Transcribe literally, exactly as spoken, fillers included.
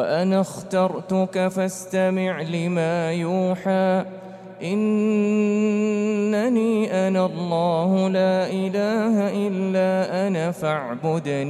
وأنا اخترتك فاستمع لما يوحى إنني أنا الله لا إله إلا أنا فاعبدني